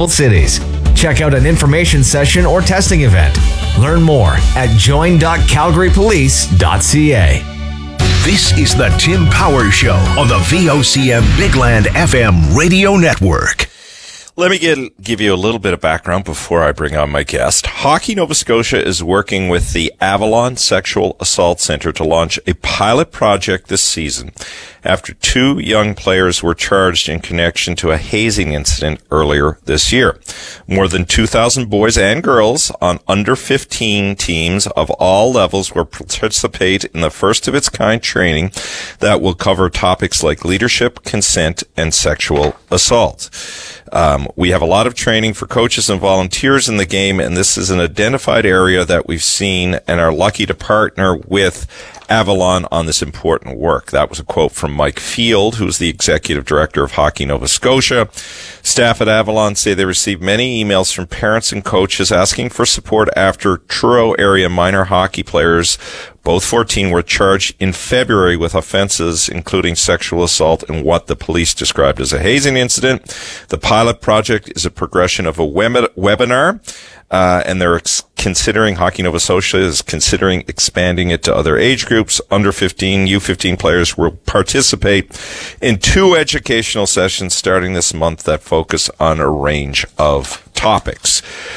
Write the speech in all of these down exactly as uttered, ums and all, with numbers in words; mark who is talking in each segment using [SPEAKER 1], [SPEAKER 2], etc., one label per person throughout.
[SPEAKER 1] multiple cities. Check out an information session or testing event. Learn more at join dot calgary police dot c a.
[SPEAKER 2] This is the Tim Power Show on the V O C M Big Land F M radio network.
[SPEAKER 3] Let me get, give you a little bit of background before I bring on my guest. Hockey Nova Scotia is working with the Avalon Sexual Assault Centre to launch a pilot project this season after two young players were charged in connection to a hazing incident earlier this year. More than two thousand boys and girls on under fifteen teams of all levels will participate in the first of its kind training that will cover topics like leadership, consent, and sexual assault. Um, we have a lot of training for coaches and volunteers in the game, and this is an identified area that we've seen and are lucky to partner with Avalon on this important work. That was a quote from Mike Field, who's the executive director of Hockey Nova Scotia. Staff at Avalon say they received many emails from parents and coaches asking for support after Truro area minor hockey players, both fourteen, were charged in February with offenses including sexual assault and what the police described as a hazing incident. The pilot project is a progression of a web- webinar, uh, and they're ex- considering, Hockey Nova Scotia is considering expanding it to other age groups. Under fifteen, U fifteen players will participate in two educational sessions starting this month that focus on a range of topics.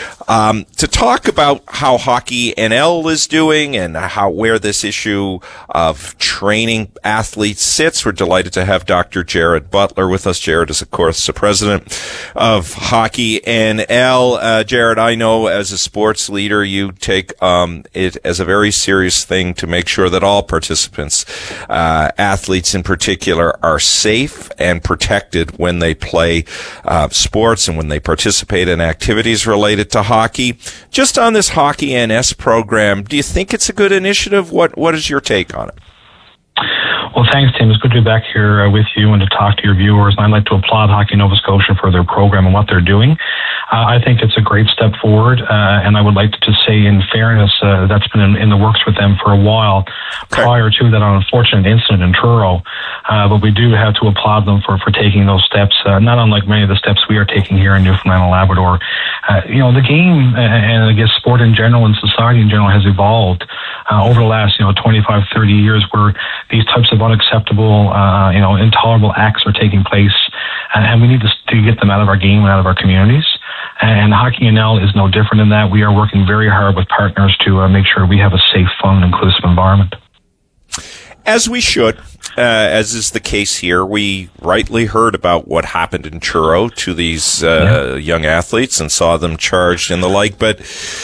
[SPEAKER 3] Um, to talk about how Hockey N L is doing and how where this issue of training athletes sits, we're delighted to have Doctor Jared Butler with us. Jared is, of course, the president of Hockey N L. Uh, Jared, I know as a sports leader, you take um, it as a very serious thing to make sure that all participants, uh, athletes in particular, are safe and protected when they play uh, sports and when they participate in activities related to hockey. Just on this Hockey N S program, do you think it's a good initiative? What What is your take on it?
[SPEAKER 4] Well, thanks, Tim. It's good to be back here uh, with you and to talk to your viewers. And I'd like to applaud Hockey Nova Scotia for their program and what they're doing. Uh, I think it's a great step forward, uh, and I would like to just say, in fairness, uh, that's been in, in the works with them for a while okay. prior to that unfortunate incident in Truro. Uh, but we do have to applaud them for, for taking those steps, uh, not unlike many of the steps we are taking here in Newfoundland and Labrador. Uh, you know, the game, uh, and I guess sport in general and society in general, has evolved uh, over the last, you know, twenty-five, thirty years, where these types of unacceptable, uh, you know, intolerable acts are taking place, and we need to, to get them out of our game and out of our communities. And Hockey N L is no different in that. We are working very hard with partners to uh, make sure we have a safe, fun, and inclusive environment.
[SPEAKER 3] As we should, uh, as is the case here. We rightly heard about what happened in Truro to these uh, yeah. young athletes and saw them charged and the like, but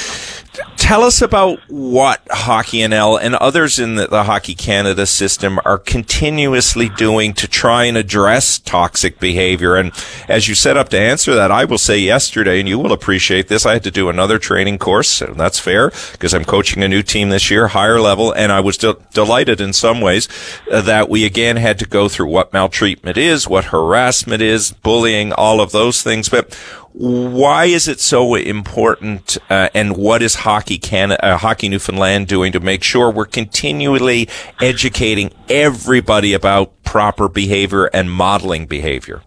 [SPEAKER 3] tell us about what Hockey N L and others in the, the Hockey Canada system are continuously doing to try and address toxic behavior. And as you set up to answer that, I will say yesterday, and you will appreciate this, I had to do another training course, and that's fair because I'm coaching a new team this year, higher level, and I was de- delighted in some ways uh, that we again had to go through what maltreatment is, what harassment is, bullying, all of those things. But why is it so important, uh, and what is Hockey Canada, uh, Hockey Newfoundland doing to make sure we're continually educating everybody about proper behavior and modeling behavior?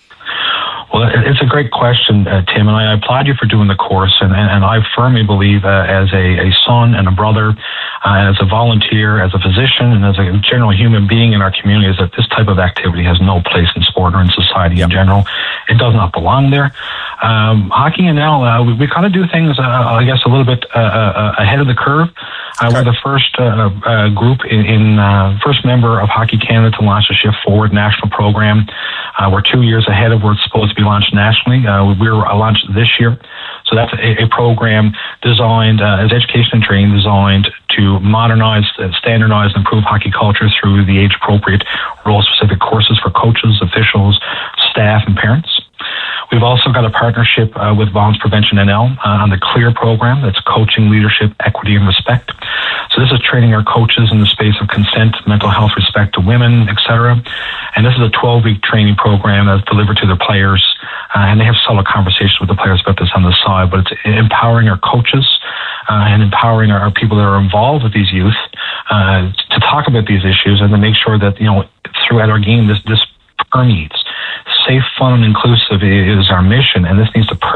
[SPEAKER 4] Well, it's a great question, uh, Tim, and I applaud you for doing the course, and, and, and I firmly believe uh, as a, a son and a brother, uh, as a volunteer, as a physician, and as a general human being in our communities, that this type of activity has no place in sport or in society yep. in general. It does not belong there. Um, Hockey N L, uh, we, we kind of do things, uh, I guess, a little bit uh, uh, ahead of the curve. Uh, we're the first uh, uh, group in, in uh, first member of Hockey Canada to launch a Shift Forward national program. Uh, we're two years ahead of where it's supposed to be launched nationally. Uh, we were launched this year. So that's a, a program designed uh, as education and training, designed to modernize, uh, standardize, and improve hockey culture through the age-appropriate, role-specific courses for coaches, officials, staff, and parents. We've also got a partnership uh, with Violence Prevention N L uh, on the CLEAR program. That's coaching, leadership, equity, and respect. So this is training our coaches in the space of consent, mental health, respect to women, et cetera. And this is a twelve-week training program that's delivered to their players. Uh, and they have solid conversations with the players about this on the side. But it's empowering our coaches uh, and empowering our, our people that are involved with these youth uh, to talk about these issues and to make sure that, you know, throughout our game, this this permeates. Safe, fun, and inclusive is our mission, and this needs to